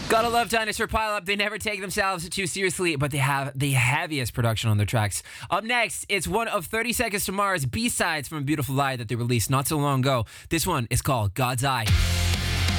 Gotta love Dinosaur Pile Up. They never take themselves too seriously, but they have the heaviest production on their tracks. Up next, it's one of 30 Seconds to Mars B-sides from A Beautiful Lie that they released not so long ago. This one is called God's Eye.